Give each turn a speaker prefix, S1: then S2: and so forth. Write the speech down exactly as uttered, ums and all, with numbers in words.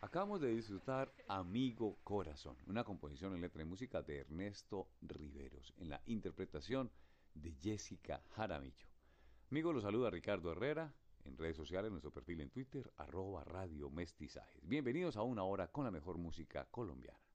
S1: Acabamos de disfrutar Amigo Corazón, una composición en letra y música de Ernesto Riveros, en la interpretación de Jessica Jaramillo. Amigo, lo saluda Ricardo Herrera, en redes sociales, nuestro perfil en Twitter, arroba Radio Mestizajes. Bienvenidos a una hora con la mejor música colombiana.